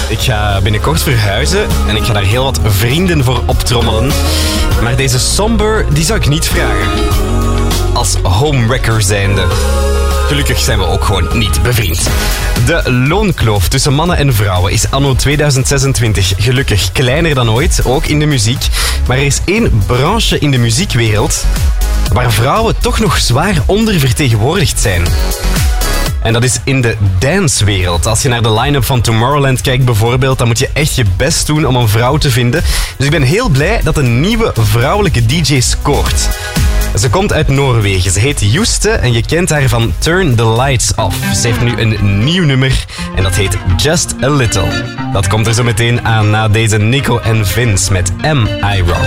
Ik ga binnenkort verhuizen en ik ga daar heel wat vrienden voor optrommelen. Maar deze somber, die zou ik niet vragen. Als homewrecker zijnde. Gelukkig zijn we ook gewoon niet bevriend. De loonkloof tussen mannen en vrouwen is anno 2026 gelukkig kleiner dan ooit, ook in de muziek. Maar er is één branche in de muziekwereld waar vrouwen toch nog zwaar ondervertegenwoordigd zijn. En dat is in de dancewereld. Als je naar de line-up van Tomorrowland kijkt bijvoorbeeld, dan moet je echt je best doen om een vrouw te vinden. Dus ik ben heel blij dat een nieuwe vrouwelijke DJ scoort. Ze komt uit Noorwegen. Ze heet Juste en je kent haar van Turn the Lights Off. Ze heeft nu een nieuw nummer en dat heet Just a Little. Dat komt er zo meteen aan na deze Nico en Vince met Am I Wrong?